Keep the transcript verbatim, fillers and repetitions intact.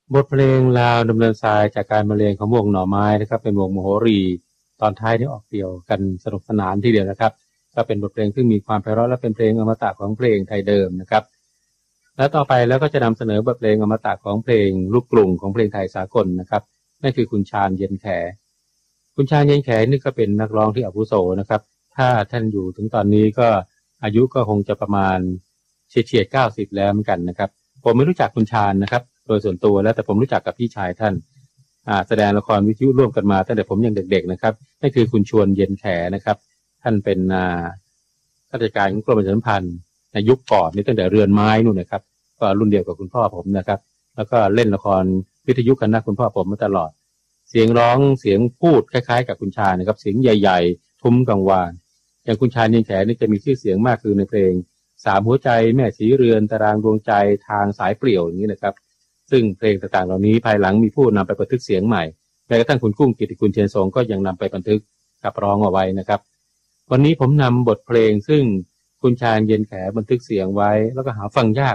บทเพลงลาวดำเนินทรายจากการบรรเลงของวงหน่อไม้นะครับเป็นวงมโหรีตอนท้ายนี่ออกเดี่ยวกันสนุกสนานทีเดียวนะครับก็เป็นบทเพลงที่มีความไพเราะและเป็นเพลงอมตะของเพลงไทยเดิมนะครับและต่อไปแล้วก็จะนำเสนอบทเพลงอมตะของเพลงลูกกรุงของเพลงไทยสากลนะครับนั่นคือคุณชาญเย็นแขคุณชาญเย็นแขนี่ก็เป็นนักร้องที่อาวุโสนะครับถ้าท่านอยู่ถึงตอนนี้ก็อายุก็คงจะประมาณเฉียดๆเก้าสิบแล้วเหมือนกันนะครับผมไม่รู้จักคุณชาญนะครับโดยส่วนตัวแล้วแต่ผมรู้จักกับพี่ชายท่านแสดงละครวิทยุร่วมกันมาตั้งแต่ผมยังเด็กๆนะครับนั่นคือคุณชวนเย็นแขนะครับท่านเป็นข้าราชการของกรมประชาสัมพันธ์ในยุคก่อนนี่ตั้งแต่เรือนไม้นู่นนะครับก็รุ่นเดียวกับคุณพ่อผมนะครับแล้วก็เล่นละครวิทยุกันนะคุณพ่อผมมาตลอดเสียงร้องเสียงพูดคล้ายๆกับคุณชาญนะครับเสียงใหญ่ๆทุ้มกังวานอย่างคุณชาญเย็นแขนี่จะมีชื่อเสียงมากคือในเพลงสามหัวใจแม่สีเรือนตารางดวงใจทางสายเปลี่ยวอย่างนี้นะครับซึ่งเพลงต่างๆเหล่านี้ภายหลังมีผู้นำไปบันทึกเสียงใหม่แม้กระทั่งคุณกุ้งกิตติคุณเชียนทรงก็ยังนำไปบันทึกขับร้องเอาไว้นะครับวันนี้ผมนำบทเพลงซึ่งคุณชาญเย็นแขบันทึกเสียงไว้แล้วก็หาฟังยาก